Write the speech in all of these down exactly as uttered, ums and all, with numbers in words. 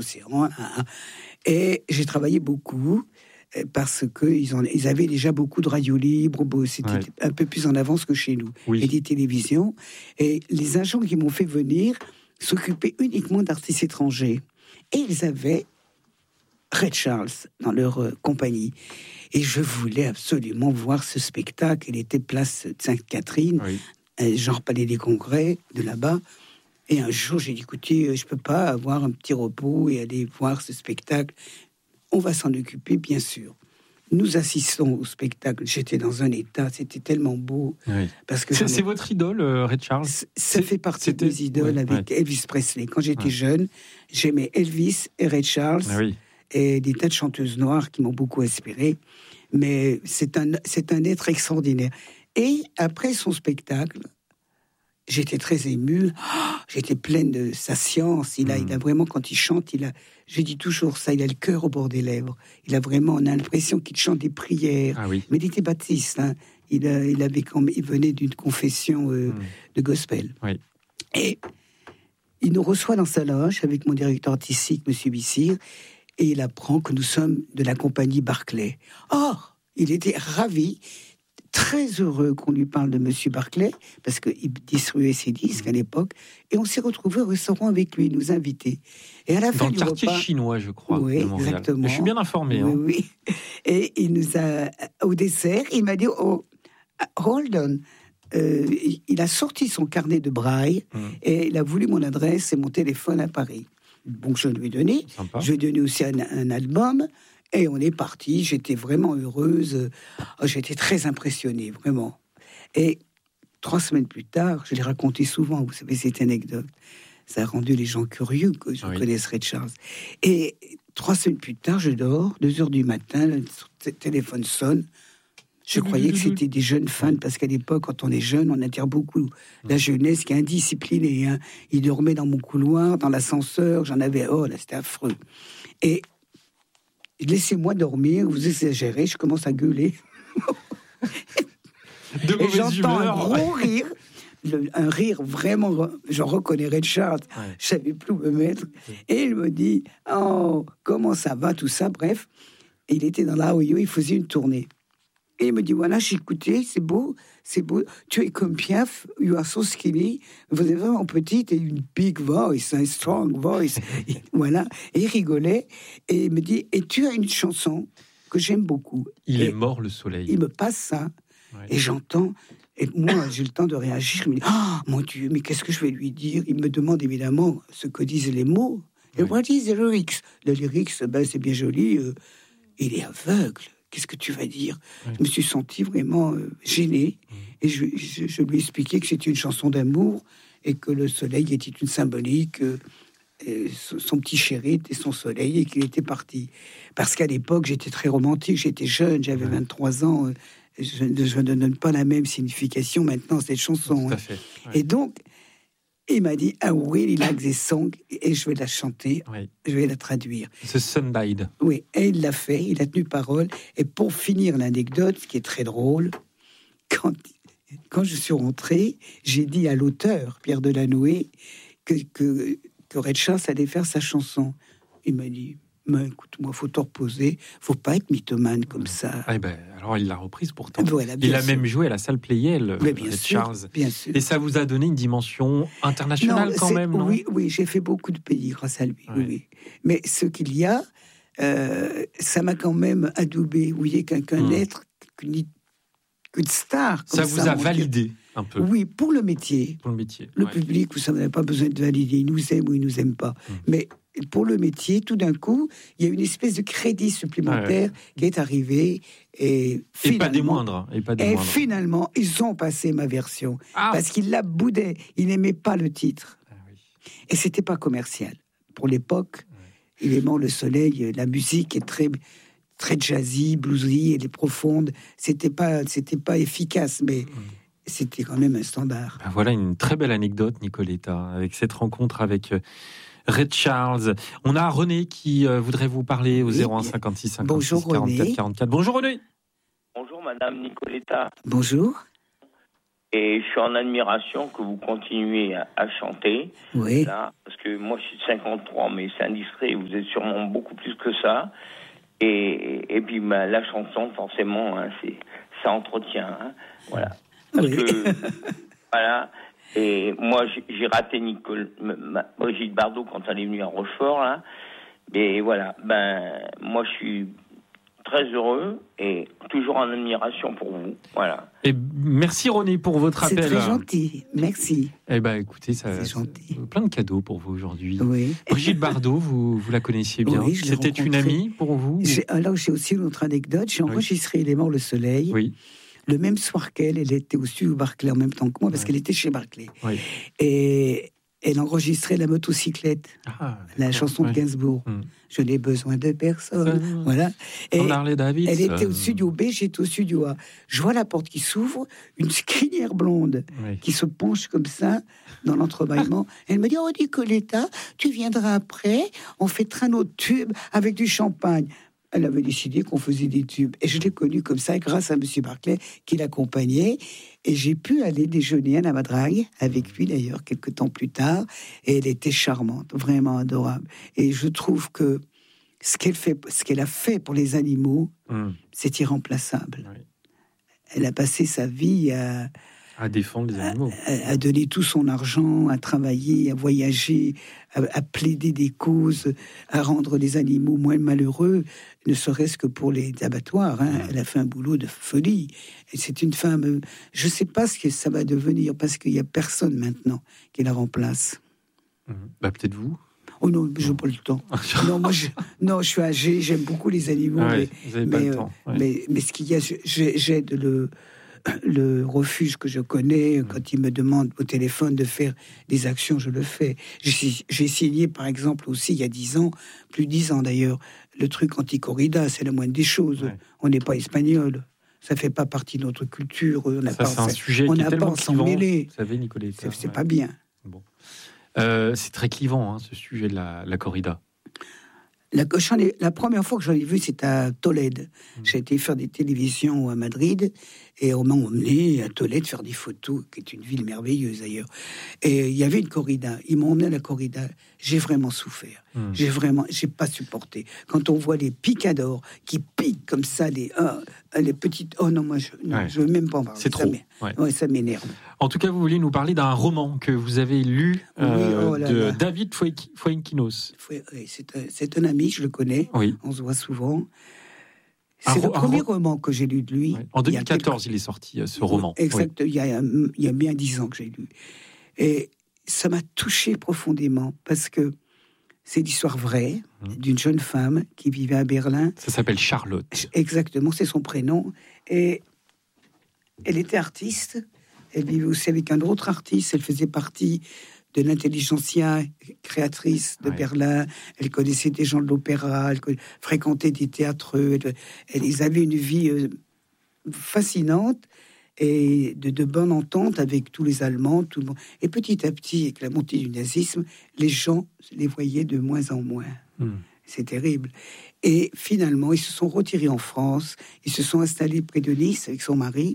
l'océan. Hein, hein. Et j'ai travaillé beaucoup parce qu'ils en, ils avaient déjà beaucoup de radios libres. C'était ouais. un peu plus en avance que chez nous. Oui. Et des télévisions. Et les agents qui m'ont fait venir s'occupaient uniquement d'artistes étrangers. Et ils avaient Ray Charles dans leur euh, compagnie. Et je voulais absolument voir ce spectacle. Il était place Sainte-Catherine, oui. euh, genre Palais des Congrès, de là-bas. Et un jour, j'ai dit, écoutez, je ne peux pas avoir un petit repos et aller voir ce spectacle. On va s'en occuper, bien sûr. Nous assistons au spectacle. J'étais dans un état, c'était tellement beau. Oui. Parce que c'est, c'est ai... votre idole, euh, Ray Charles? Ça c'est... fait partie c'était... de mes idoles, oui, avec oui. Elvis Presley. Quand j'étais oui. jeune, j'aimais Elvis et Ray Charles. Ah, oui. Et des tas de chanteuses noires qui m'ont beaucoup inspiré. Mais c'est un, c'est un être extraordinaire. Et après son spectacle, j'étais très émue. Oh, j'étais pleine de sa science. Il a, mmh. il a vraiment, quand il chante, il a, je dis toujours ça, il a le cœur au bord des lèvres. Il a vraiment, on a l'impression qu'il chante des prières. Ah, oui. Mais il était baptiste. Hein. Il, a, il, avait, il venait d'une confession euh, mmh. de gospel. Oui. Et il nous reçoit dans sa loge avec mon directeur artistique, M. Bissir. Et il apprend que nous sommes de la compagnie Barclay. Or, il était ravi, très heureux qu'on lui parle de Monsieur Barclay, parce qu'il distribuait ses disques à l'époque, et on s'est retrouvés au restaurant avec lui, nous inviter. Et à la fin Dans du le quartier repas, chinois, je crois. Oui, exactement. Je suis bien informé. Oui, hein. oui. Et il nous a, au dessert, il m'a dit, oh, hold on. Euh, il a sorti son carnet de braille, mmh. et il a voulu mon adresse et mon téléphone à Paris. Donc je lui ai donné, Sympa. je lui ai donné aussi un, un album, et on est parti. J'étais vraiment heureuse, oh, j'étais très impressionnée, vraiment. Et trois semaines plus tard, je l'ai raconté souvent, vous savez, cette anecdote, ça a rendu les gens curieux que je oui. connaisse Ray Charles. Et trois semaines plus tard, je dors, deux heures du matin, le téléphone sonne. Je croyais que c'était des jeunes fans, parce qu'à l'époque, quand on est jeune, on attire beaucoup la jeunesse qui est indisciplinée. Hein. Ils dormaient dans mon couloir, dans l'ascenseur, j'en avais... Oh, là, c'était affreux. Et laissez-moi dormir, vous exagérez, je commence à gueuler. De et j'entends humeur. un gros rire, le, un rire vraiment... Je reconnais Ray Charles, ouais. je ne savais plus où me mettre. Et il me dit, oh, comment ça va, tout ça, bref. Et il était dans la Ohio, il faisait une tournée. Et il me dit, voilà, j'ai écouté, c'est beau, c'est beau. Tu es comme Piaf, you are so skinny. Vous êtes vraiment petite et une big voice, un strong voice. Et, voilà. Et il rigolait. Et il me dit, et tu as une chanson que j'aime beaucoup. Il et est mort, le soleil. Il me passe ça. Ouais. Et j'entends. Et moi, j'ai le temps de réagir. Je me dis, ah, oh, mon Dieu, mais qu'est-ce que je vais lui dire? Il me demande évidemment ce que disent les mots. Et what is the lyrics? Le lyrics, ben, c'est bien joli. Euh, il est aveugle. Qu'est-ce que tu vas dire? Oui. Je me suis senti vraiment euh, gêné. Mmh. Et je, je, je lui ai expliqué que c'était une chanson d'amour et que le soleil était une symbolique. Euh, et son petit chéri était son soleil et qu'il était parti. Parce qu'à l'époque, j'étais très romantique. J'étais jeune, j'avais oui. vingt-trois ans. Euh, je, je ne donne pas la même signification maintenant, cette chanson. Tout à hein. fait. Oui. Et donc, il m'a dit, ah oui, il a des songs et je vais la chanter, oui. je vais la traduire. The Sun Died. Oui, et il l'a fait, il a tenu parole. Et pour finir l'anecdote, qui est très drôle, quand, quand je suis rentré, j'ai dit à l'auteur, Pierre Delanoë, que, que, que Ray Charles allait faire sa chanson. Il m'a dit, mais écoute-moi, faut te reposer, faut pas être mythomane comme ça. Eh ben, alors il l'a reprise pourtant. Voilà, il a sûr. même joué à la salle Playel, Ray Charles. Bien sûr. Et ça vous a donné une dimension internationale non, quand même, non? Oui, oui, j'ai fait beaucoup de pays grâce à lui. Ouais. Oui. Mais ce qu'il y a, euh, ça m'a quand même adoubé. Vous voyez, qu'un, qu'un hum. être, qu'une, qu'une star. Comme ça vous ça, a validé Dieu. Un peu. Oui, pour le métier. Pour le métier. Le ouais. public, vous savez, n'a pas besoin de valider. Il nous aime ou il nous aime pas. Hum. Mais pour le métier, tout d'un coup, il y a une espèce de crédit supplémentaire ouais. qui est arrivé. Et, et pas des moindres. Et, pas des et moindres. finalement, ils ont passé ma version. Ah. Parce qu'il la boudait. Il n'aimait pas le titre. Ah, oui. Et c'était pas commercial. Pour l'époque, ouais. il aimait le soleil. La musique est très, très jazzy, bluesy, elle est profonde. C'était pas, c'était pas efficace, mais... Mmh. C'était quand même un standard. Ben voilà une très belle anecdote, Nicoletta, avec cette rencontre avec Ray Charles. On a René qui euh, voudrait vous parler au oui, zéro un cinquante-six cinquante-six quarante-quatre quarante-quatre. Bonjour René. Bonjour Madame Nicoletta. Bonjour. Et je suis en admiration que vous continuez à, à chanter. Oui. Là, parce que moi, je suis de cinquante-trois, mais c'est indiscret. Vous êtes sûrement beaucoup plus que ça. Et, et puis, bah, la chanson, forcément, hein, c'est, ça entretient. Hein, voilà. Parce oui. que, voilà. Et moi, j'ai, j'ai raté Nicole, ma, Brigitte Bardot quand elle est venue à Rochefort, là. Mais voilà. Ben, moi, je suis très heureux et toujours en admiration pour vous. Voilà. Et merci René pour votre appel. C'est très gentil. Merci. Eh ben, écoutez, ça, c'est gentil. Plein de cadeaux pour vous aujourd'hui. Oui. Brigitte Bardot, vous, vous la connaissiez bien. Oui, je l'ai C'était rencontrée. une amie pour vous? J'ai, alors, j'ai aussi une autre anecdote. J'ai enregistré oui. Il est mort le soleil. Oui. Le même soir qu'elle, elle était au studio Barclay en même temps que moi, parce oui. qu'elle était chez Barclay. Oui. Et elle enregistrait la motocyclette, ah, la chanson oui. de Gainsbourg. Hum. Je n'ai besoin de personne. Ça, voilà. Et elle était au studio B, j'étais au studio A. Je vois la porte qui s'ouvre, une crinière blonde oui. qui se penche comme ça dans l'entrebâillement. Elle me dit, oh Nicoletta, tu viendras après, on fait un autre tube avec du champagne. Elle avait décidé qu'on faisait des tubes. Et je l'ai connue comme ça, grâce à M. Barclay, qui l'accompagnait. Et j'ai pu aller déjeuner à la Madrague, avec lui d'ailleurs, quelques temps plus tard. Et elle était charmante, vraiment adorable. Et je trouve que ce qu'elle, fait, ce qu'elle a fait pour les animaux, mmh. c'est irremplaçable. Oui. Elle a passé sa vie à... À défendre les animaux. À, à donner tout son argent, à travailler, à voyager, à, à plaider des causes, à rendre les animaux moins malheureux, ne serait-ce que pour les abattoirs. Hein. Mmh. Elle a fait un boulot de folie. Et c'est une femme... Je ne sais pas ce que ça va devenir, parce qu'il n'y a personne maintenant qui la remplace. Mmh. Bah, peut-être vous. Oh non, je n'ai pas le temps. non, moi, je, non, je suis âgée, j'aime beaucoup les animaux. Ah ouais, mais, mais, euh, ouais. mais, mais ce qu'il y a, j'aide le... le refuge que je connais, quand il me demande au téléphone de faire des actions, je le fais. J'ai, j'ai signé, par exemple, aussi, il y a dix ans, plus de dix ans d'ailleurs, le truc anti-corrida, c'est la moindre des choses. Ouais. On n'est pas espagnol. Ça fait pas partie de notre culture. On n'a ça, pas, c'est un sujet on qui n'a est tellement pas à s'en mêler. Vous savez, Nicoletta. C'est, c'est ouais. pas bien. Bon. Euh, c'est très clivant, hein, ce sujet de la, la corrida. La, ai, la première fois que j'en ai vu, c'était à Tolède. Mmh. J'ai été faire des télévisions à Madrid et on m'a emmené à Tolède faire des photos, qui est une ville merveilleuse d'ailleurs. Et il y avait une corrida. Ils m'ont emmené à la corrida. J'ai vraiment souffert. Mmh. J'ai vraiment, j'ai pas supporté. Quand on voit les picadors qui piquent comme ça, les, oh, les petites. Oh non, moi je, non, ouais. je veux même pas en parler. C'est trop. Ça, ouais. Ouais, ça m'énerve. En tout cas, vous vouliez nous parler d'un roman que vous avez lu euh, oui, oh là de là. David Fuenquinos. Oui, c'est, un, c'est un ami, je le connais. Oui. On se voit souvent. C'est un le ro- premier ro- roman que j'ai lu de lui. Ouais. En deux mille quatorze, il, quelques... il est sorti, ce roman. Exact, oui. il, y a, il y a bien dix ans que j'ai lu. Et ça m'a touché profondément, parce que c'est l'histoire vraie mmh. d'une jeune femme qui vivait à Berlin. Ça s'appelle Charlotte. Exactement, c'est son prénom. Et elle était artiste. Elle vivait aussi avec un autre artiste. Elle faisait partie de l'intelligentsia créatrice de ouais. Berlin. Elle connaissait des gens de l'opéra. Elle fréquentait des théâtres. Elle, elle, ils avaient une vie euh, fascinante et de, de bonne entente avec tous les Allemands. Tout le monde. Et petit à petit, avec la montée du nazisme, les gens les voyaient de moins en moins. Mmh. C'est terrible. Et finalement, ils se sont retirés en France. Ils se sont installés près de Nice avec son mari.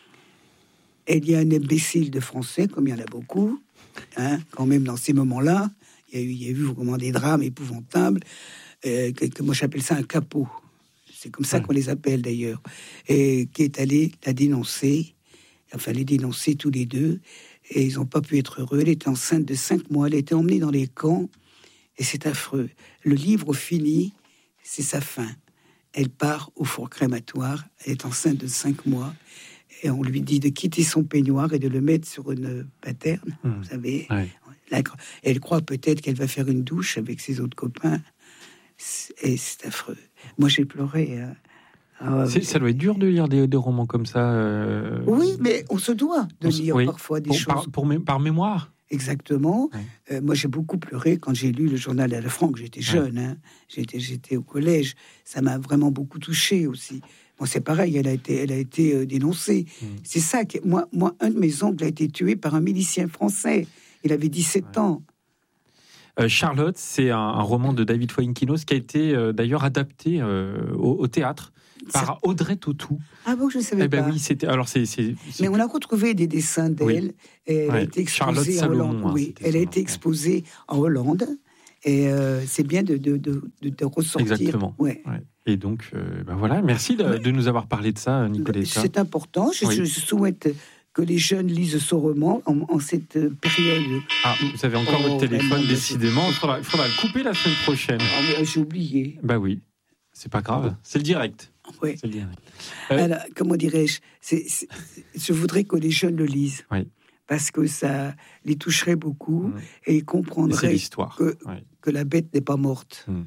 Et il y a un imbécile de Français, comme il y en a beaucoup, hein, quand même dans ces moments-là. Il y a eu, il y a eu vraiment des drames épouvantables. Euh, que, que moi, j'appelle ça un capot. C'est comme ça ouais. qu'on les appelle, d'ailleurs. Et qui est allé la dénoncer. Enfin, les dénoncer tous les deux. Et ils n'ont pas pu être heureux. Elle était enceinte de cinq mois. Elle était emmenée dans les camps. Et c'est affreux. Le livre finit, c'est sa fin. Elle part au four crématoire. Elle est enceinte de cinq mois. Et on lui dit de quitter son peignoir et de le mettre sur une paterne, mmh. vous savez. Ouais. Elle croit peut-être qu'elle va faire une douche avec ses autres copains. Et c'est affreux. Moi, j'ai pleuré. Hein. Ah, c'est, ça doit être dur de lire des, des romans comme ça. Euh... Oui, mais on se doit de on lire oui. parfois des pour, choses. Par, pour, par mémoire. Exactement. Ouais. Euh, moi, j'ai beaucoup pleuré quand j'ai lu le journal d'Anne Frank. J'étais jeune, ouais. hein. j'étais, j'étais au collège. Ça m'a vraiment beaucoup touchée aussi. Bon, c'est pareil, elle a été, elle a été euh, dénoncée. Mmh. C'est ça que moi, moi, un de mes oncles a été tué par un milicien français. Il avait dix-sept ouais. ans. Euh, Charlotte, c'est un, un roman de David Fuenquinos qui a été euh, d'ailleurs adapté euh, au, au théâtre par c'est... Audrey Tautou. Ah bon, je ne savais eh ben pas. Oui, c'était. Alors c'est, c'est, c'est... Mais on a retrouvé des dessins d'elle. Oui. Et elle ouais. a été exposée en Hollande. Hein, oui, elle a été exposée en Hollande. Et euh, c'est bien de, de, de, de ressortir. Exactement. Ouais. Ouais. Et donc, euh, ben voilà, merci de, de nous avoir parlé de ça, Nicoletta. C'est important. Je, oui. je souhaite que les jeunes lisent ce roman en, en cette période. Ah, vous avez encore oh, votre téléphone, décidément. Il faudra, il faudra le couper la semaine prochaine. Ah, j'ai oublié. Bah oui, c'est pas grave. C'est le direct. Oui. C'est le direct. Euh... Alors, comment dirais-je c'est, c'est, je voudrais que les jeunes le lisent. Oui. Parce que ça les toucherait beaucoup mmh. et ils comprendraient et que, oui. que la bête n'est pas morte. Mmh.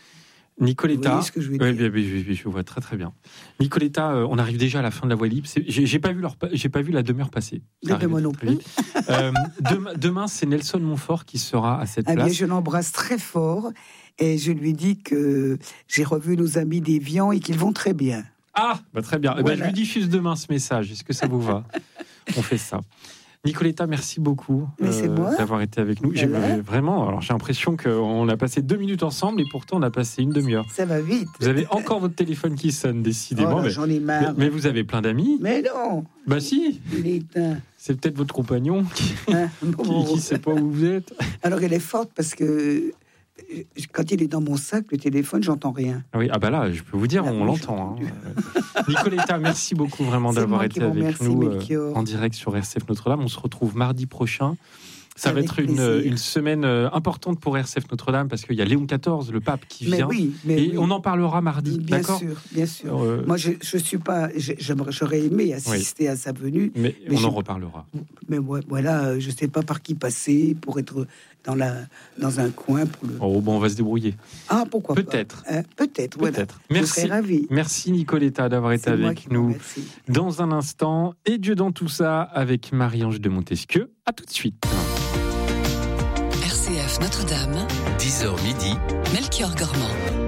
Nicoletta, vous voyez ce que je veux dire ? Oui, bien, bien, bien, je vois très très bien. Nicoletta, euh, on arrive déjà à la fin de la voie libre. C'est, j'ai, j'ai pas vu leur, j'ai pas vu la demi-heure passer. Moi non plus. euh, demain, demain, c'est Nelson Montfort qui sera à cette ah place. Bien, je l'embrasse très fort et je lui dis que j'ai revu nos amis d'Évian et qu'ils vont très bien. Ah, bah très bien. Voilà. Eh ben, je lui diffuse demain ce message. Est-ce que ça vous va ? On fait ça. Nicoletta, merci beaucoup euh, d'avoir été avec nous. Voilà. J'ai, vraiment, alors j'ai l'impression qu'on a passé deux minutes ensemble et pourtant on a passé une demi-heure. Ça va vite. Vous avez encore votre téléphone qui sonne, décidément. Oh là, mais, j'en ai marre. Mais, mais vous avez plein d'amis. Mais non. Bah si. Il est éteint. C'est peut-être votre compagnon qui hein qui ne sait pas où vous êtes. Alors elle est forte parce que quand il est dans mon sac, le téléphone, j'entends rien. Ah oui, ah bah là, je peux vous dire, là, on l'entend. Hein. Nicoletta, merci beaucoup vraiment c'est d'avoir été avec remercie, nous euh, en direct sur R C F Notre-Dame. On se retrouve mardi prochain. Ça avec va être une, une semaine importante pour R C F Notre-Dame parce qu'il y a Léon quatorze, le pape, qui mais vient. Oui, mais et oui. on en parlera mardi, bien d'accord ? Bien sûr, bien sûr. Euh... Moi, je, je suis pas. J'aurais aimé assister oui. à sa venue. Mais, mais on je... en reparlera. Mais ouais, voilà, je sais pas par qui passer pour être dans la dans un coin. Pour le... Oh bon, on va se débrouiller. Ah, pourquoi Peut-être. pas. Hein, peut-être. Peut-être. Voilà. Merci. Je serais ravie. Merci Nicoletta d'avoir été C'est avec nous. Dans un instant, et Dieu dans tout ça avec Marie-Ange de Montesquieu. À tout de suite. R C F Notre-Dame, dix heures midi, Melchior Gormand.